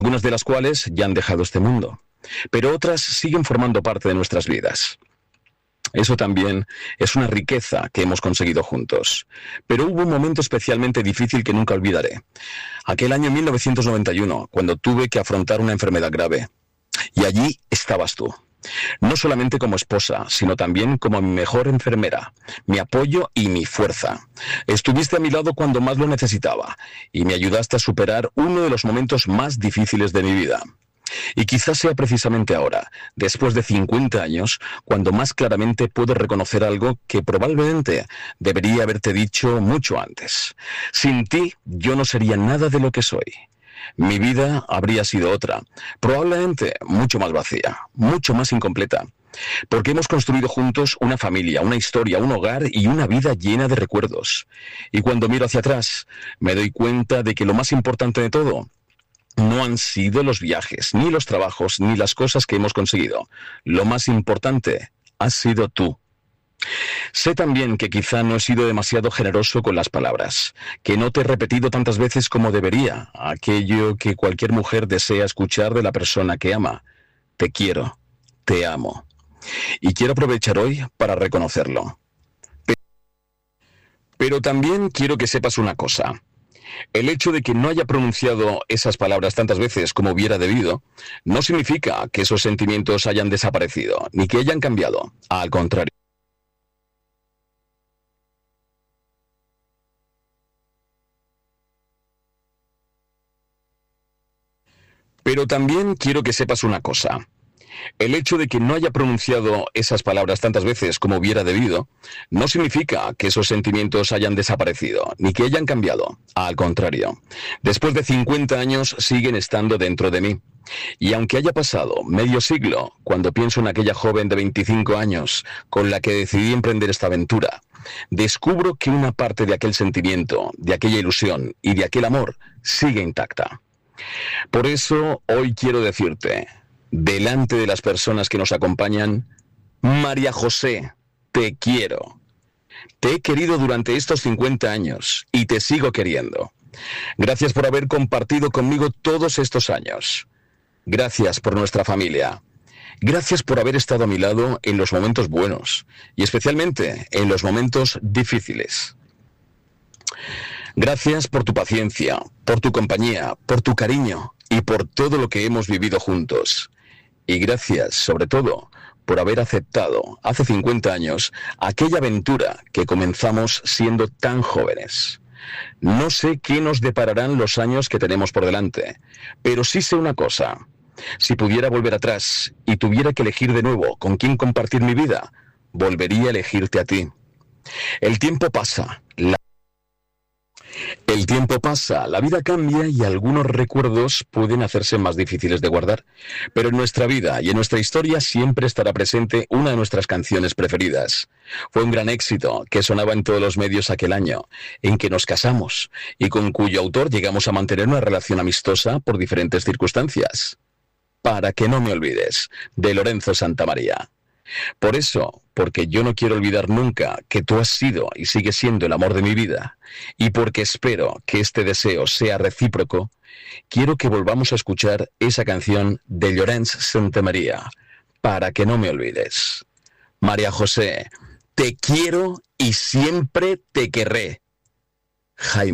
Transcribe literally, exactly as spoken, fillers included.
algunas de las cuales ya han dejado este mundo, pero otras siguen formando parte de nuestras vidas. Eso también es una riqueza que hemos conseguido juntos. Pero hubo un momento especialmente difícil que nunca olvidaré. Aquel año mil novecientos noventa y uno, cuando tuve que afrontar una enfermedad grave. Y allí estabas tú. No solamente como esposa, sino también como mi mejor enfermera, mi apoyo y mi fuerza. Estuviste a mi lado cuando más lo necesitaba y me ayudaste a superar uno de los momentos más difíciles de mi vida. Y quizás sea precisamente ahora, después de cincuenta años, cuando más claramente puedo reconocer algo que probablemente debería haberte dicho mucho antes. Sin ti, yo no sería nada de lo que soy. Mi vida habría sido otra, probablemente mucho más vacía, mucho más incompleta. Porque hemos construido juntos una familia, una historia, un hogar y una vida llena de recuerdos. Y cuando miro hacia atrás, me doy cuenta de que lo más importante de todo no han sido los viajes, ni los trabajos, ni las cosas que hemos conseguido. Lo más importante has sido tú. Sé también que quizá no he sido demasiado generoso con las palabras, que no te he repetido tantas veces como debería, aquello que cualquier mujer desea escuchar de la persona que ama. Te quiero, te amo. Y quiero aprovechar hoy para reconocerlo. Pero también quiero que sepas una cosa. El hecho de que no haya pronunciado esas palabras tantas veces como hubiera debido, no significa que esos sentimientos hayan desaparecido, ni que hayan cambiado. Al contrario. Pero también quiero que sepas una cosa. El hecho de que no haya pronunciado esas palabras tantas veces como hubiera debido, no significa que esos sentimientos hayan desaparecido, ni que hayan cambiado. Al contrario, después de cincuenta años siguen estando dentro de mí. Y aunque haya pasado medio siglo, cuando pienso en aquella joven de veinticinco años con la que decidí emprender esta aventura, descubro que una parte de aquel sentimiento, de aquella ilusión y de aquel amor sigue intacta. Por eso hoy quiero decirte, delante de las personas que nos acompañan, María José, te quiero. Te he querido durante estos cincuenta años y te sigo queriendo. Gracias por haber compartido conmigo todos estos años. Gracias por nuestra familia. Gracias por haber estado a mi lado en los momentos buenos y especialmente en los momentos difíciles. Gracias por tu paciencia, por tu compañía, por tu cariño y por todo lo que hemos vivido juntos. Y gracias, sobre todo, por haber aceptado, hace cincuenta años, aquella aventura que comenzamos siendo tan jóvenes. No sé qué nos depararán los años que tenemos por delante, pero sí sé una cosa. Si pudiera volver atrás y tuviera que elegir de nuevo con quién compartir mi vida, volvería a elegirte a ti. El tiempo pasa, la El tiempo pasa, la vida cambia y algunos recuerdos pueden hacerse más difíciles de guardar. Pero en nuestra vida y en nuestra historia siempre estará presente una de nuestras canciones preferidas. Fue un gran éxito que sonaba en todos los medios aquel año, en que nos casamos y con cuyo autor llegamos a mantener una relación amistosa por diferentes circunstancias. Para que no me olvides, de Lorenzo Santamaría. Por eso, porque yo no quiero olvidar nunca que tú has sido y sigues siendo el amor de mi vida, y porque espero que este deseo sea recíproco, quiero que volvamos a escuchar esa canción de Lorenzo Santamaría, Para que no me olvides. María José, te quiero y siempre te querré. Jaime.